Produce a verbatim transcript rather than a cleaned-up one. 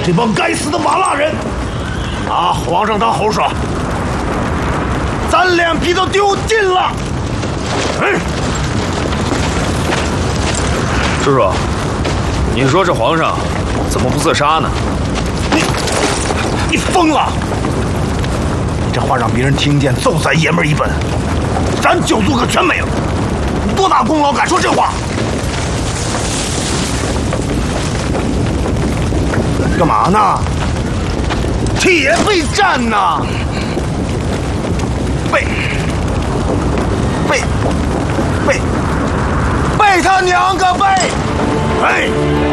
这帮该死的瓦剌人，拿皇上当猴耍，咱脸皮都丢尽了。嗯， 叔叔，你说这皇上怎么不自杀呢？ 你你疯了！你这话让别人听见，揍咱爷们儿一本，咱九族可全没了。你多大功劳敢说这话？干嘛呢？铁背战呐！背背背背他娘个背！哎！